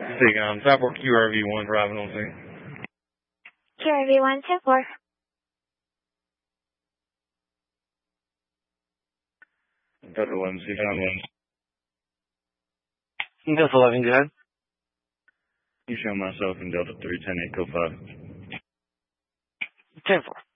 Speaking on Southport QRV1 driving on scene. QRV1, 10-4. Delta 11, see down 1. Delta 11, go ahead. You show myself in Delta 3, 10-8, code 5. 10-4.